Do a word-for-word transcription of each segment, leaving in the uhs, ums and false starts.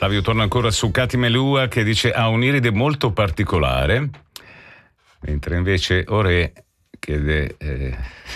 Flavio torna ancora su Katy Melua che dice ha un'iride molto particolare, mentre invece Ore chiede, eh,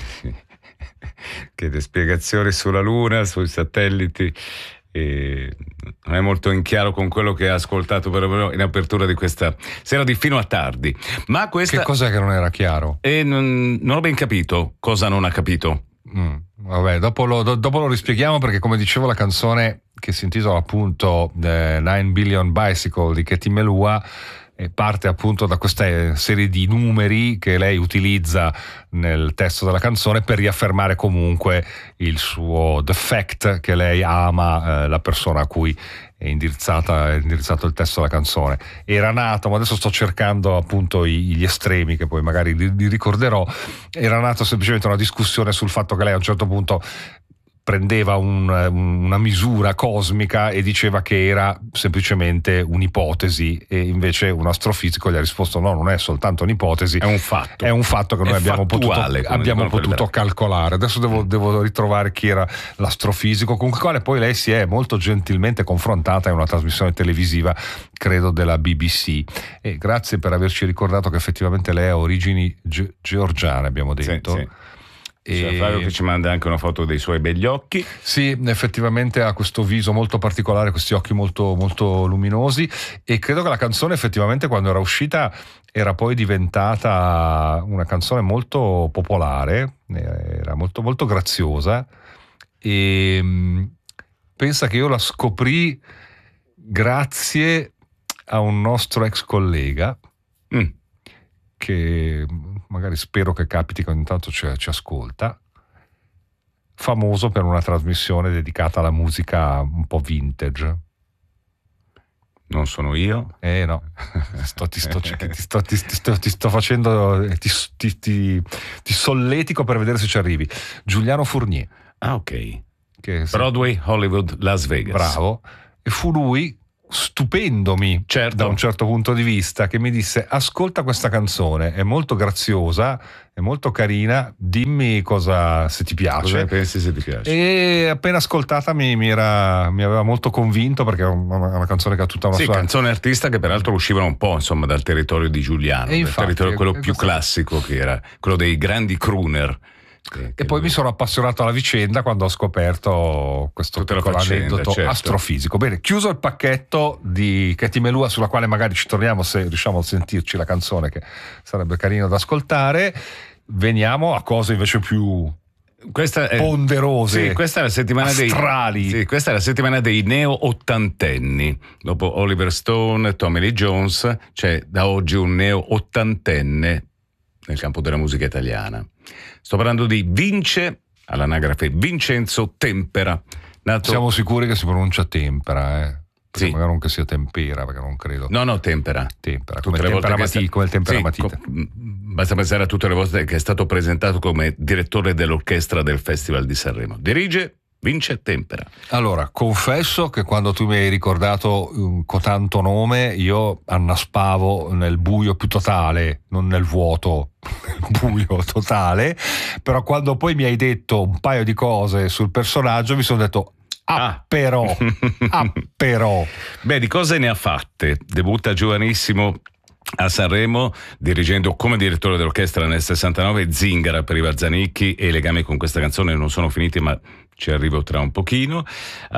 chiede spiegazioni sulla Luna, sui satelliti. E non è molto in chiaro con quello che ha ascoltato però in apertura di questa sera di Fino a Tardi. Ma questa... Che cos'è che non era chiaro? E non, non ho ben capito cosa non ha capito. Mm, vabbè, dopo lo, do, dopo lo rispieghiamo, perché come dicevo la canzone che si intitola appunto eh, nine billion Bicycle di Katy Melua e parte appunto da questa serie di numeri che lei utilizza nel testo della canzone per riaffermare comunque il suo the fact che lei ama eh, la persona a cui è indirizzata è indirizzato il testo della canzone. Era nato, ma adesso sto cercando appunto i, gli estremi che poi magari li, li ricorderò. Era nato semplicemente una discussione sul fatto che lei a un certo punto prendeva un, una misura cosmica e diceva che era semplicemente un'ipotesi, e invece un astrofisico gli ha risposto no, non è soltanto un'ipotesi, è un fatto, è un fatto che noi è abbiamo fattuale, potuto, abbiamo potuto calcolare. Adesso devo, devo ritrovare chi era l'astrofisico con il quale poi lei si è molto gentilmente confrontata in una trasmissione televisiva, credo della B B C, e grazie per averci ricordato che effettivamente lei ha origini ge- georgiane, abbiamo detto. Sì, sì. E... Flavio che ci manda anche una foto dei suoi begli occhi. Sì, effettivamente ha questo viso molto particolare, questi occhi molto, molto luminosi, e credo che la canzone effettivamente quando era uscita era poi diventata una canzone molto popolare, era molto, molto graziosa, e mh, pensa che io la scoprì grazie a un nostro ex collega mm. che magari spero che capiti che ogni tanto ci, ci ascolta, famoso per una trasmissione dedicata alla musica un po' vintage. Non sono io? Eh no, sto, ti, sto, ti, sto, ti, sto, ti sto facendo, ti, ti, ti, ti solletico per vedere se ci arrivi. Giuliano Fournier. Ah, ok. Che, Broadway, Hollywood, Las Vegas. Bravo. E fu lui, stupendomi certo. da un certo punto di vista, che mi disse ascolta questa canzone, è molto graziosa, è molto carina, dimmi cosa se ti piace. Cosa ne pensi se ti piace? E appena ascoltata mi, mi, era, mi aveva molto convinto, perché è una, una canzone che ha tutta una sì, sua... canzone artista che peraltro uscivano un po' insomma dal territorio di Giuliano, e dal territorio quello più questo... classico, che era quello dei grandi crooner. Che, e poi lui... mi sono appassionato alla vicenda quando ho scoperto questo Tutta piccolo faccenda, aneddoto certo. astrofisico. Bene, chiuso il pacchetto di Katy Melua, sulla quale magari ci torniamo se riusciamo a sentirci la canzone, che sarebbe carino da ascoltare, veniamo a cose invece più questa è, ponderose. Sì, questa è la settimana astrali. dei sì, questa è la settimana dei neo ottantenni. Dopo Oliver Stone, Tommy Lee Jones, c'è da oggi un neo ottantenne nel campo della musica italiana. Sto parlando di Vince, all'anagrafe Vincenzo Tempera. Nato... Siamo sicuri che si pronuncia Tempera, eh? Sì. Magari non che sia Tempera, perché non credo. No, no, Tempera. Tempera, come il tempera, mati... sta... come il tempera sì, matita. Co... Basta pensare a tutte le volte che è stato presentato come direttore dell'orchestra del Festival di Sanremo. Dirige Vince Tempera. Allora, confesso che quando tu mi hai ricordato um, con tanto nome, io annaspavo nel buio più totale, non nel vuoto, nel buio totale, però quando poi mi hai detto un paio di cose sul personaggio mi sono detto ah, ah. però, ah però. Beh, di cose ne ha fatte. Debutta giovanissimo a Sanremo, dirigendo come direttore dell'orchestra nel sessantanove Zingara per Ivar Zanicchi, e i legami con questa canzone non sono finiti, ma ci arrivo tra un pochino. Uh,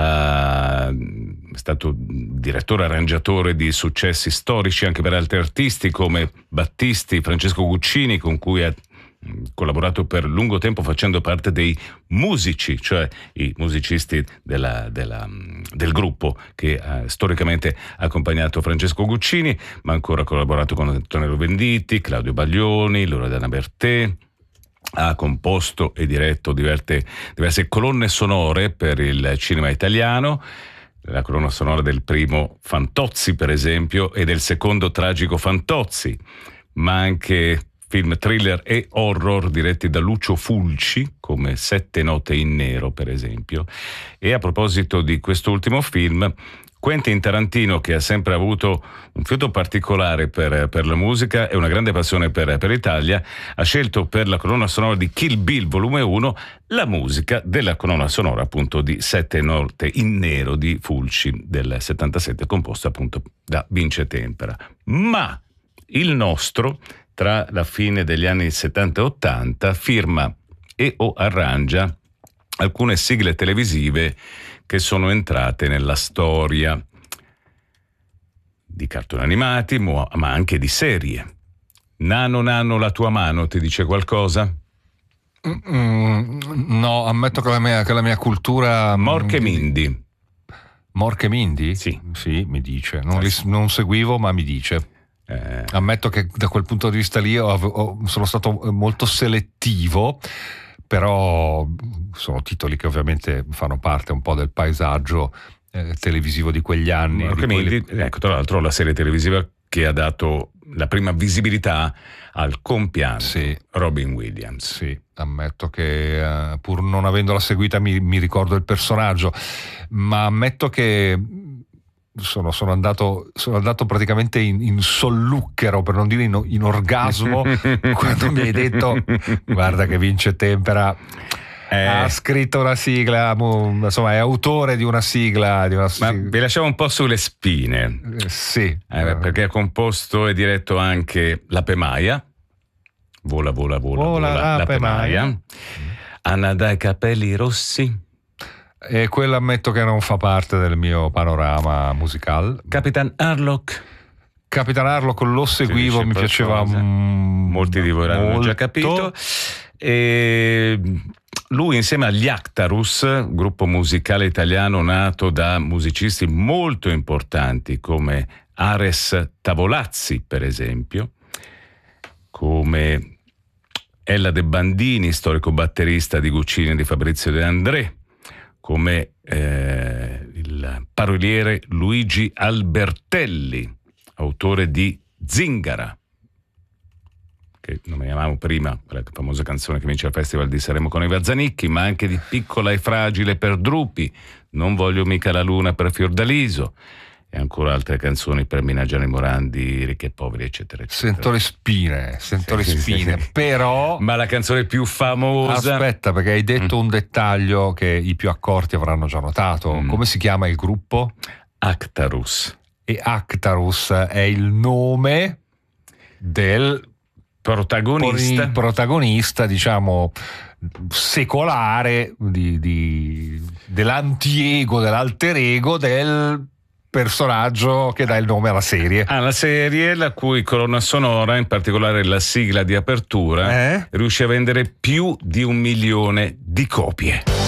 è stato direttore arrangiatore di successi storici anche per altri artisti come Battisti, Francesco Guccini, con cui ha collaborato per lungo tempo facendo parte dei musici, cioè i musicisti della, della, del gruppo che ha storicamente accompagnato Francesco Guccini, ma ancora ha collaborato con Antonello Venditti, Claudio Baglioni, Loredana Bertè. Ha composto e diretto diverse, diverse colonne sonore per il cinema italiano, la colonna sonora del primo Fantozzi per esempio e del secondo Tragico Fantozzi, ma anche film thriller e horror diretti da Lucio Fulci, come Sette note in nero per esempio. E a proposito di quest'ultimo film, Quentin Tarantino, che ha sempre avuto un fiuto particolare per, per la musica e una grande passione per, per l'Italia, ha scelto per la colonna sonora di Kill Bill volume uno la musica della colonna sonora appunto di Sette note in nero di Fulci del settantasette, composta appunto da Vince Tempera. Ma il nostro, tra la fine degli anni settanta e ottanta, firma e o arrangia alcune sigle televisive che sono entrate nella storia di cartoni animati, ma anche di serie. Nano Nano la tua mano, ti dice qualcosa? Mm, no, ammetto che la mia, che la mia cultura... Mork e Mindy. Mork e Mindy? Sì. Sì, mi dice. Non, li, non seguivo, ma mi dice. Eh. Ammetto che da quel punto di vista lì ho, ho, sono stato molto selettivo, però sono titoli che ovviamente fanno parte un po' del paesaggio eh, televisivo di quegli anni. Mork e Mindy, ecco, tra l'altro la serie televisiva che ha dato la prima visibilità al compianto sì. Robin Williams. Sì, ammetto che uh, pur non avendola seguita mi, mi ricordo il personaggio, ma ammetto che sono, sono, andato, sono andato praticamente in, in solluchero, per non dire in, in orgasmo, quando mi hai detto guarda che Vince Tempera eh. ha scritto una sigla, insomma è autore di una sigla, di una sigla. Ma vi lasciamo un po' sulle spine. Eh, sì, eh, perché ha composto e diretto anche L'Ape Maia, vola vola vola, vola, vola L'Ape Maia. Maia. Anna dai capelli rossi, e quello ammetto che non fa parte del mio panorama musicale. Capitan Harlock. Capitan Harlock lo seguivo, mi piaceva m- molti di voi hanno già capito. E lui insieme agli Actarus, gruppo musicale italiano nato da musicisti molto importanti come Ares Tavolazzi, per esempio, come Ella De Bandini, storico batterista di Guccini e di Fabrizio De André, come eh, il paroliere Luigi Albertelli, autore di Zingara, che nominiamo prima, la famosa canzone che vince il Festival di Sanremo con Eva Zanicchi, ma anche di Piccola e fragile per Drupi, Non voglio mica la luna per Fiordaliso, e ancora altre canzoni per Mina Gianni Morandi, Ricchi e Poveri, eccetera, eccetera. Sento le spine, sento sì, le sì, spine, sì, sì. Però... Ma la canzone più famosa... Aspetta, perché hai detto mm. un dettaglio che i più accorti avranno già notato. Mm. Come si chiama il gruppo? Actarus. E Actarus è il nome del protagonista, il protagonista, diciamo, secolare di, di, dell'antiego, dell'alter ego del personaggio che dà il nome alla serie. Ah, la serie la cui colonna sonora, in particolare la sigla di apertura, eh? riuscì a vendere più di un milione di copie.